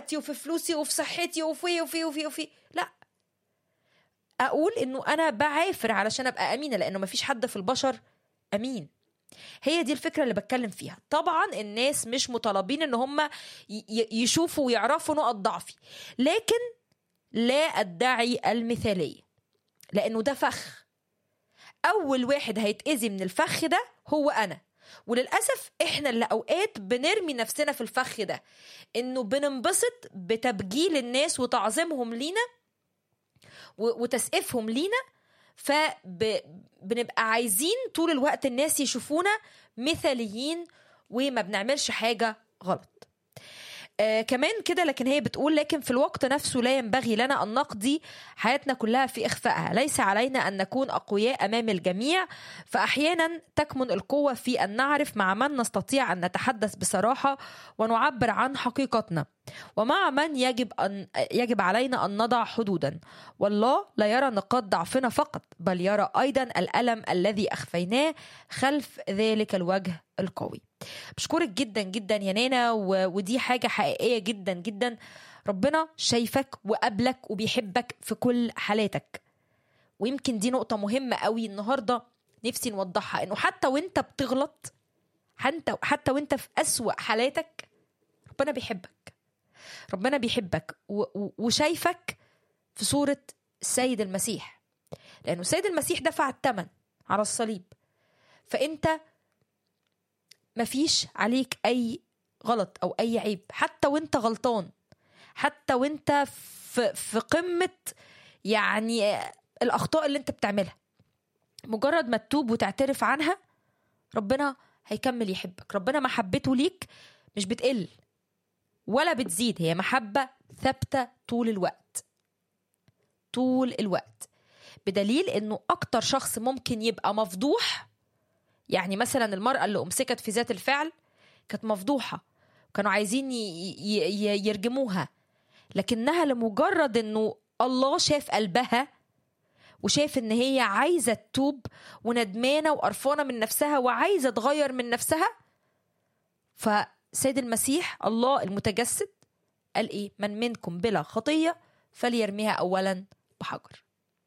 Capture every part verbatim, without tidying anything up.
وقتي وفي فلوسي وفي صحتي وفي وفي وفي وفي لا، اقول انه انا بعافر علشان ابقى امينه، لانه مفيش حد في البشر امين. هي دي الفكره اللي بتكلم فيها. طبعا الناس مش مطالبين ان هم يشوفوا ويعرفوا نقط ضعفي، لكن لا ادعي المثاليه، لانه ده فخ. اول واحد هيتأذي من الفخ ده هو انا، وللأسف احنا اللي اوقات بنرمي نفسنا في الفخ ده، انه بننبسط بتبجيل الناس وتعظيمهم لينا وتسقيفهم لينا، فبنبقى عايزين طول الوقت الناس يشوفونا مثاليين وما بنعملش حاجة غلط. آه كمان كده، لكن هي بتقول لكن في الوقت نفسه لا ينبغي لنا أن نقضي حياتنا كلها في إخفائها. ليس علينا أن نكون أقوياء أمام الجميع، فأحيانا تكمن القوة في أن نعرف مع من نستطيع أن نتحدث بصراحة ونعبر عن حقيقتنا، ومع من يجب أن يجب علينا أن نضع حدودا. والله لا يرى نقاط ضعفنا فقط، بل يرى أيضا الألم الذي أخفيناه خلف ذلك الوجه القوي. بشكرك جدا جدا يا نانا، ودي حاجة حقيقية جدا جدا. ربنا شايفك وقبلك وبيحبك في كل حالاتك، ويمكن دي نقطة مهمة قوي النهاردة نفسي نوضحها، انه حتى وانت بتغلط، حتى حتى وانت في أسوأ حالاتك، ربنا بيحبك. ربنا بيحبك وشايفك في صورة السيد المسيح، لأنه السيد المسيح دفع الثمن على الصليب، فأنت مفيش عليك أي غلط أو أي عيب، حتى وانت غلطان، حتى وانت في, في قمة يعني الأخطاء اللي انت بتعملها. مجرد ما تتوب وتعترف عنها، ربنا هيكمل يحبك. ربنا محبته ليك مش بتقل ولا بتزيد، هي محبة ثابتة طول الوقت طول الوقت، بدليل انه اكتر شخص ممكن يبقى مفضوح، يعني مثلا المرأة اللي امسكت في ذات الفعل كانت مفضوحة، كانوا عايزين يرجموها، لكنها لمجرد انه الله شاف قلبها وشاف ان هي عايزة تتوب وندمانة وقرفانة من نفسها وعايزة تغير من نفسها، فسيد المسيح الله المتجسد قال ايه؟ من منكم بلا خطية فليرميها اولا بحجر.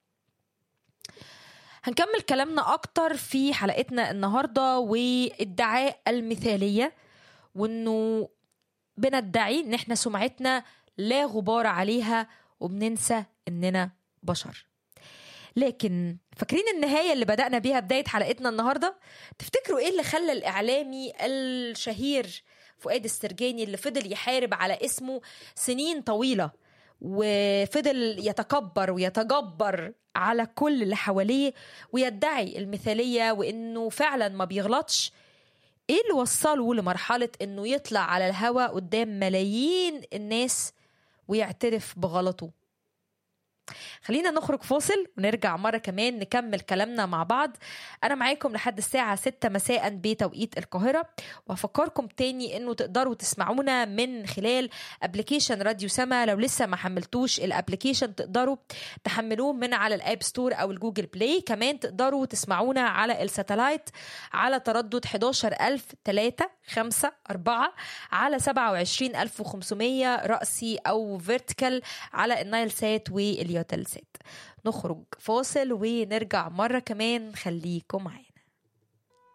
هنكمل كلامنا اكتر في حلقتنا النهاردة، وادعاء المثالية، وانه بندعي ان احنا سمعتنا لا غبار عليها وبننسى اننا بشر. لكن فاكرين النهاية اللي بدأنا بيها بداية حلقتنا النهاردة؟ تفتكروا ايه اللي خلى الاعلامي الشهير فؤاد السرجاني اللي فضل يحارب على اسمه سنين طويلة وفضل يتكبر ويتجبر على كل اللي حواليه ويدعي المثالية وإنه فعلا ما بيغلطش؟ إيه اللي وصله لمرحلة إنه يطلع على الهوا قدام ملايين الناس ويعترف بغلطه؟ خلينا نخرج فاصل ونرجع مرة كمان نكمل كلامنا مع بعض. أنا معاكم لحد الساعة ستة مساء بتوقيت القاهرة، وهفكركم تاني إنه تقدروا تسمعونا من خلال أبليكيشن راديو سما. لو لسه ما حملتوش الأبليكيشن تقدروا تحملوه من على الآب ستور أو الجوجل بلاي. كمان تقدروا تسمعونا على الساتلايت على تردد إحدى عشر ألف وثلاثة خمسة أربعة على سبعة وعشرين ألف وخمسمية رأسي أو فيرتيكال على النايل سات واليوتل سات. نخرج فاصل ونرجع مرة كمان، خليكم معانا.